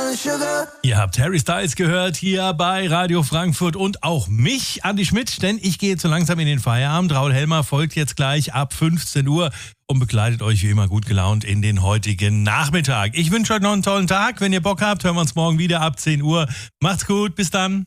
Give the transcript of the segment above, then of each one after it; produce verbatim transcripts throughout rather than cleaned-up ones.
Ihr habt Harry Styles gehört hier bei Radio Frankfurt und auch mich, Andi Schmidt, denn ich gehe jetzt so langsam in den Feierabend. Raul Helmer folgt jetzt gleich ab fünfzehn Uhr und begleitet euch wie immer gut gelaunt in den heutigen Nachmittag. Ich wünsche euch noch einen tollen Tag. Wenn ihr Bock habt, hören wir uns morgen wieder ab zehn Uhr. Macht's gut, bis dann.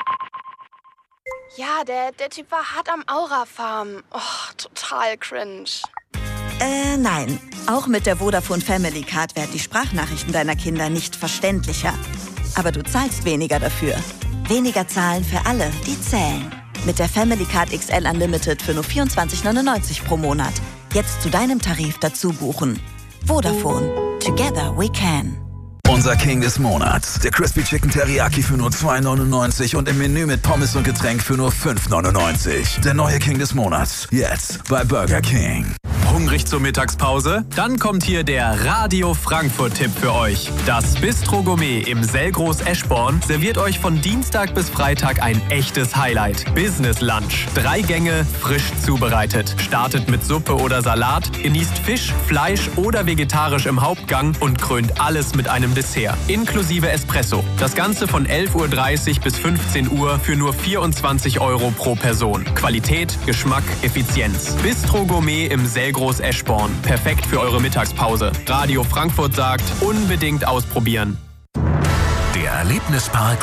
Ja, der, der Typ war hart am Aura-Farm. Oh, total cringe. Äh, nein. Auch mit der Vodafone Family Card werden die Sprachnachrichten deiner Kinder nicht verständlicher. Aber du zahlst weniger dafür. Weniger zahlen für alle, die zählen. Mit der Family Card X L Unlimited für nur vierundzwanzig neunundneunzig pro Monat. Jetzt zu deinem Tarif dazu buchen. Vodafone. Together we can. Unser King des Monats. Der Crispy Chicken Teriyaki für nur zwei neunundneunzig und im Menü mit Pommes und Getränk für nur fünf neunundneunzig. Der neue King des Monats. Jetzt bei Burger King. Hungrig zur Mittagspause? Dann kommt hier der Radio Frankfurt-Tipp für euch. Das Bistro Gourmet im Selgros Eschborn serviert euch von Dienstag bis Freitag ein echtes Highlight. Business Lunch. Drei Gänge, frisch zubereitet. Startet mit Suppe oder Salat, genießt Fisch, Fleisch oder vegetarisch im Hauptgang und krönt alles mit einem Dessert. Inklusive Espresso. Das Ganze von elf Uhr dreißig bis fünfzehn Uhr für nur vierundzwanzig Euro pro Person. Qualität, Geschmack, Effizienz. Bistro Gourmet im Selgros Eschborn. Perfekt für eure Mittagspause. Radio Frankfurt sagt, unbedingt ausprobieren. Der Erlebnispark